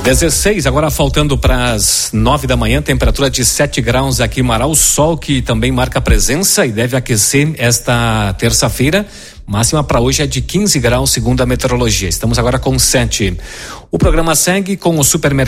16, agora faltando para as 9 da manhã, temperatura de 7 graus aqui em Marau, sol que também marca presença e deve aquecer esta terça-feira. Máxima para hoje é de 15 graus, segundo a meteorologia. Estamos agora com 7. O programa segue com o supermercado